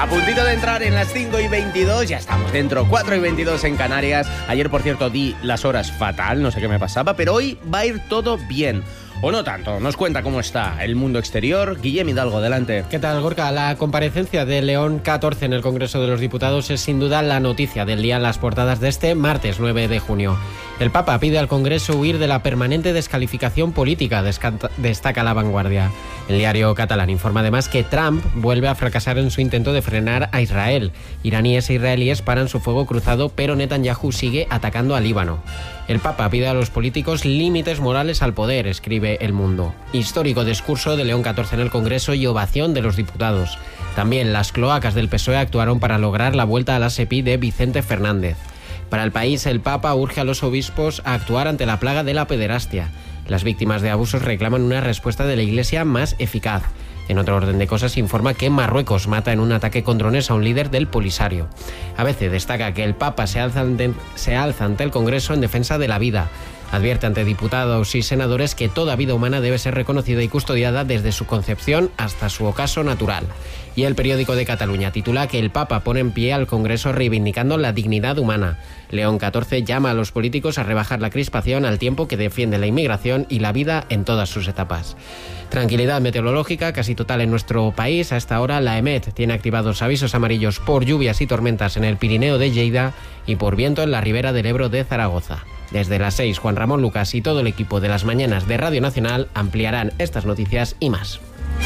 A puntito de entrar en las 5:22, ya estamos dentro, 4:22 en Canarias. Ayer, por cierto, di las horas fatal, no sé qué me pasaba, pero hoy va a ir todo bien. O no tanto. Nos cuenta cómo está el mundo exterior. Guillem Hidalgo, adelante. ¿Qué tal, Gorka? La comparecencia de León XIV en el Congreso de los Diputados es sin duda la noticia del día en las portadas de este martes 9 de junio. El Papa pide al Congreso huir de la permanente descalificación política, destaca La Vanguardia. El diario catalán informa además que Trump vuelve a fracasar en su intento de frenar a Israel. Iraníes e israelíes paran su fuego cruzado, pero Netanyahu sigue atacando a Líbano. El Papa pide a los políticos límites morales al poder, escribe El Mundo. Histórico discurso de León XIV en el Congreso y ovación de los diputados. También las cloacas del PSOE actuaron para lograr la vuelta a la SEPI de Vicente Fernández. Para el país, el Papa urge a los obispos a actuar ante la plaga de la pederastia. Las víctimas de abusos reclaman una respuesta de la Iglesia más eficaz. En otro orden de cosas, informa que Marruecos mata en un ataque con drones a un líder del Polisario. ABC destaca que el Papa se alza ante el Congreso en defensa de la vida. Advierte ante diputados y senadores que toda vida humana debe ser reconocida y custodiada desde su concepción hasta su ocaso natural. Y el periódico de Cataluña titula que el Papa pone en pie al Congreso reivindicando la dignidad humana. León XIV llama a los políticos a rebajar la crispación al tiempo que defiende la inmigración y la vida en todas sus etapas. Tranquilidad meteorológica casi total en nuestro país. A esta hora la EMET tiene activados avisos amarillos por lluvias y tormentas en el Pirineo de Lleida y por viento en la ribera del Ebro de Zaragoza. Desde las 6, Juan Ramón Lucas y todo el equipo de las mañanas de Radio Nacional ampliarán estas noticias y más.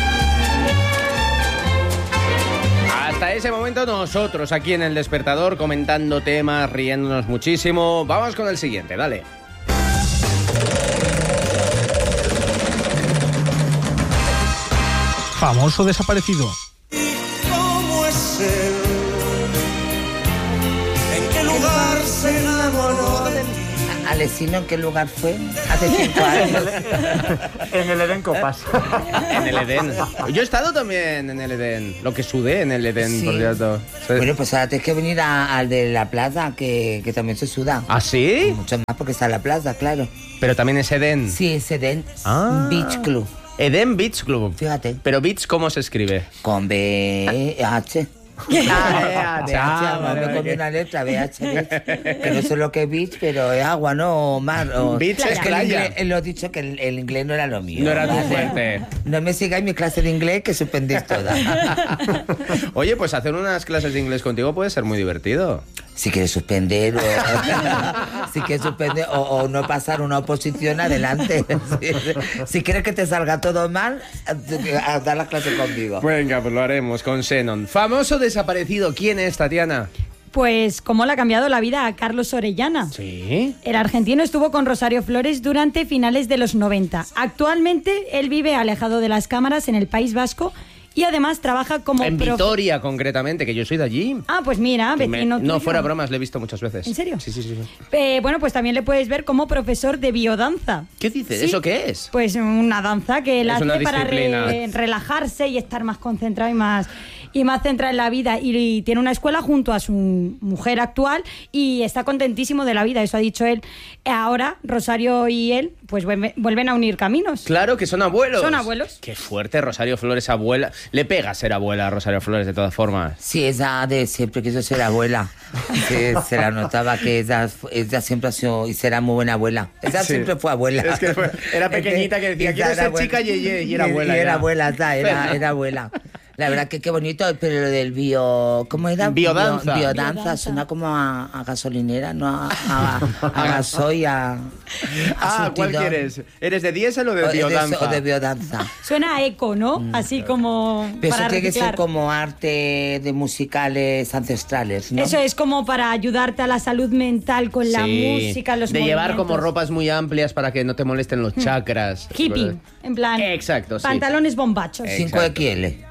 Hasta ese momento nosotros aquí en El Despertador comentando temas, riéndonos muchísimo. Vamos con el siguiente, dale. Famoso desaparecido. ¿Cómo es él? ¿En qué lugar se enamoró de mí? Alessino, ¿en qué lugar fue? Hace 5 años. En el Edén Copas. En el Edén. Yo he estado también en el Edén. Lo que sudé en el Edén, Sí. por cierto. Sí. Bueno, pues ahora tienes que venir al de la plaza, que también se suda. ¿Ah, sí? Mucho más porque está en la plaza, claro. Pero también es Edén. Sí, es Eden Beach Club. Edén Beach Club. Fíjate. Pero Beach, ¿cómo se escribe? Con BH. Me comí una letra, BH, que no sé lo que es beach, pero es agua, ¿no? O mar. O... Beach es que playa. lo he dicho que el inglés no era lo mío. No era tu ¿vale? fuerte. No me sigáis mi clase de inglés, que suspendéis todas. Oye, pues hacer unas clases de inglés contigo puede ser muy divertido. Si quieres suspender o no pasar una oposición, adelante. Si quieres que te salga todo mal, a dar la clase conmigo. Venga, pues lo haremos con Xenon. Famoso desaparecido. ¿Quién es, Tatiana? Pues cómo le ha cambiado la vida a Carlos Orellana. Sí. El argentino estuvo con Rosario Flores durante finales de los 90. Actualmente él vive alejado de las cámaras en el País Vasco y además trabaja como En Vitoria, concretamente, que yo soy de allí. Ah, pues mira, vecino No, tuyo. fuera bromas, le he visto muchas veces. ¿En serio? Sí. Bueno, pues también le puedes ver como profesor de biodanza. ¿Qué dices? Sí. ¿Eso qué es? Pues una danza que él Es hace una para disciplina. relajarse y estar más concentrado y más centrado en la vida. Y tiene una escuela junto a su mujer actual y está contentísimo de la vida, eso ha dicho él. Ahora Rosario y él pues vuelven a unir caminos. Claro que son abuelos. Son abuelos. Qué fuerte, Rosario Flores, abuela. Le pega ser abuela a Rosario Flores, de todas formas. Sí, ella de siempre quiso ser abuela. Sí, se la notaba que ella siempre ha sido y será muy buena abuela. Ella Sí. siempre fue abuela. Es que era pequeñita que decía, quiero ser chica y era abuela. Y era ya. abuela, era abuela. La verdad que qué bonito, pero lo del ¿cómo era? Biodanza. Biodanza, suena como a gasolinera, no a gasoil, a ¿Cuál surtidor. quieres? ¿Eres de diésel o de O biodanza? de biodanza. Suena a eco, ¿no? Así como Pero eso para tiene que ser reciclar. como arte de musicales ancestrales, ¿no? Eso es como para ayudarte a la salud mental con la Sí. música, los de llevar como movimientos. ropas muy amplias para que no te molesten los chakras. Hippie, en plan. Exacto, sí. Pantalones bombachos. 5XL.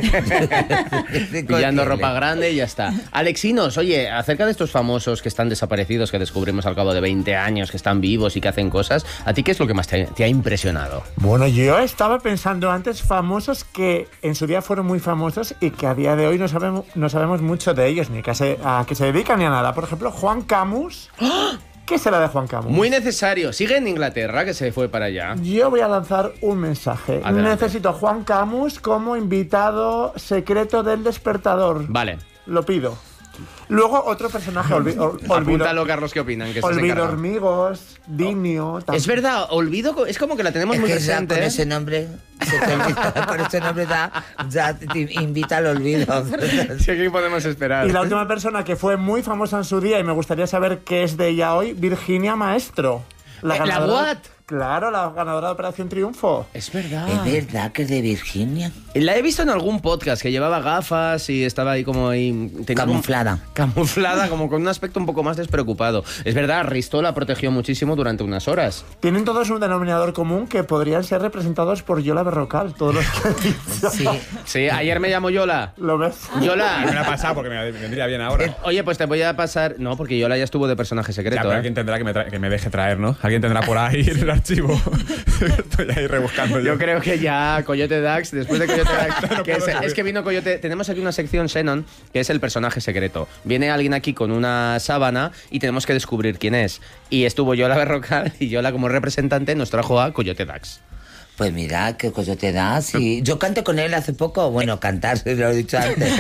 Pillando ropa grande y ya está. Alexinos, oye, acerca de estos famosos que están desaparecidos, que descubrimos al cabo de 20 años, que están vivos y que hacen cosas, ¿a ti qué es lo que más te ha impresionado? Bueno, yo estaba pensando antes famosos que en su día fueron muy famosos y que a día de hoy no sabemos mucho de ellos, ni a qué se dedican ni a nada. Por ejemplo, Juan Camus. ¿Qué será de Juan Camus? Muy necesario. Sigue en Inglaterra, que se fue para allá. Yo voy a lanzar un mensaje. Adelante. Necesito a Juan Camus como invitado secreto del Despertador. Vale. Lo pido. Luego otro personaje, Olvido Apúntalo, Carlos, ¿qué opinan? Que estás Olvido encargado. Hormigos, Dinio... Es verdad, Olvido es como que la tenemos Es muy que ya presente. con ¿eh? ese nombre, con ese nombre ya te invita al olvido. Sí, aquí podemos esperar. Y la última persona que fue muy famosa en su día y me gustaría saber qué es de ella hoy, Virginia Maestro. ¿La What? Claro, la ganadora de Operación Triunfo. Es verdad. Es verdad que es de Virginia. La he visto en algún podcast que llevaba gafas y estaba ahí como ahí... tenía Camuflada. Camuflada, como con un aspecto un poco más despreocupado. Es verdad, Risto la protegió muchísimo durante unas horas. Tienen todos un denominador común que podrían ser representados por Yola Berrocal, todos los que he dicho. Sí. Sí, ayer me llamó Yola. ¿Lo ves? Me Yola. la ha pasado porque me vendría bien ahora. Oye, pues te voy a pasar... No, porque Yola ya estuvo de personaje secreto. Ya, pero ¿eh? alguien tendrá que me deje traer, ¿no? Alguien tendrá por ahí el archivo. Estoy ahí rebuscando Yo creo que ya Coyote Dax, después de Coyote Dax, No que puedo es subir. que vino Coyote, tenemos aquí una sección Xenon, que es el personaje secreto. Viene alguien aquí con una sábana y tenemos que descubrir quién es. Y estuvo Yola Berrocal y Yola como representante nos trajo a Coyote Dax. Pues mira, qué cosa te da. Sí. Yo canté con él hace poco. Bueno, cantar, se lo he dicho antes.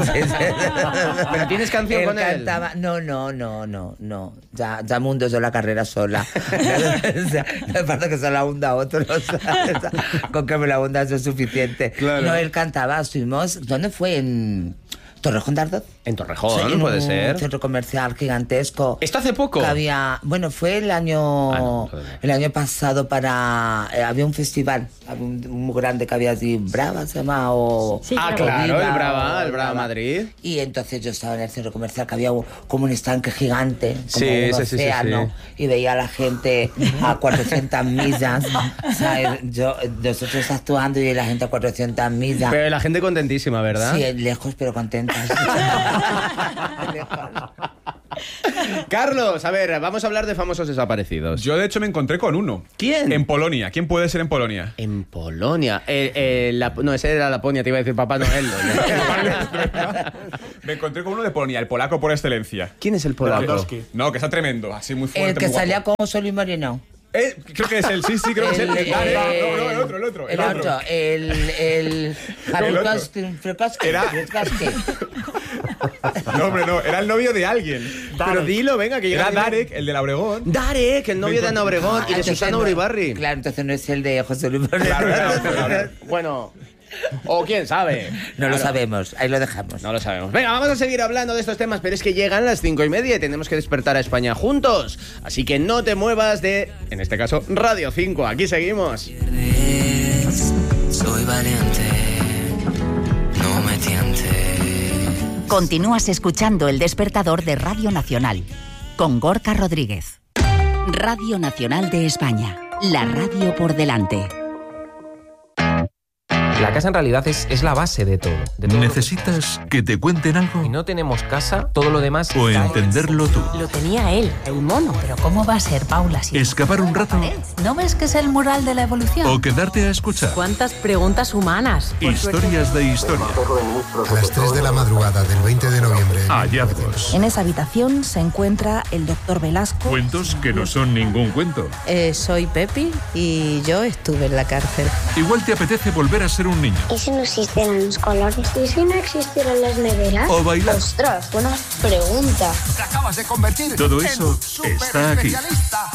¿Pero tienes canción con él? Cantaba. No. Ya mundo yo la carrera sola. Me parece que se la hunda a otros. Con que me la hunda eso es suficiente. Claro. No, él cantaba, estuvimos... ¿Dónde fue? ¿En Torrejón de Ardoz? En Torrejón, En puede un ser. centro comercial gigantesco. ¿Esto hace poco? Que había, bueno, fue el año no, todavía. el año pasado para había un festival, había un muy grande que había así, Brava se llama o Sí, Ah, claro. claro, Viva, el Brava Madrid. Y entonces yo estaba en el centro comercial que había como un estanque gigante, como Sí, un sí, océano, y veía a la gente a 400 millas, ¿sabes? Nosotros actuando y la gente a 400 millas. Pero la gente contentísima, ¿verdad? Sí, lejos pero contentas. Carlos, a ver, vamos a hablar de famosos desaparecidos. Yo, de hecho, me encontré con uno. ¿Quién? En Polonia. ¿Quién puede ser en Polonia? En Polonia. No, ese era Laponia, te iba a decir Papá Noel. Me encontré con uno de Polonia, el polaco por excelencia. ¿Quién es el polaco? Lewandowski. No, que está tremendo, así muy fuerte. El que muy guapo. salía con Solís Moreno. Creo que es él, sí, creo que es él. El- Dale, el- no, el otro. El otro, el Frukowski. Era- No, hombre, no, era el novio de alguien. Pero dilo, venga, que llega Era Darek, el de la Obregón. Darek, el novio de Ana Obregón y de Entonces Susana no- Uribarri. Claro, entonces no es el de José Luis Moreno. Claro. Bueno, o quién sabe. No lo Claro. sabemos, ahí lo dejamos. No lo sabemos. Venga, vamos a seguir hablando de estos temas, pero es que llegan las 5:30 y tenemos que despertar a España juntos. Así que no te muevas de, en este caso, Radio 5. Aquí seguimos. Soy valiente, no me tiente. Continúas escuchando El Despertador de Radio Nacional con Gorka Rodríguez. Radio Nacional de España, la radio por delante. La casa en realidad es la base de todo. De todo. ¿Necesitas que te cuenten algo? Si no tenemos casa, todo lo demás... ¿O entenderlo tú? Lo tenía él, el mono. Pero ¿cómo va a ser, Paula? Si ¿Escapar un rato? ¿No ves que es el mural de la evolución? ¿O quedarte a escuchar? ¿Cuántas preguntas humanas? Historias de historia. A las 3 de la madrugada del 20 de noviembre. Hallazgos. En esa habitación se encuentra el doctor Velasco. Cuentos que no son ningún cuento. Soy Pepi y yo estuve en la cárcel. Igual te apetece volver a ser un niño. ¿Y si no existieran los colores? ¿Y si no existieran las neveras? O bailar. Ostras, buena pregunta. Todo eso está aquí.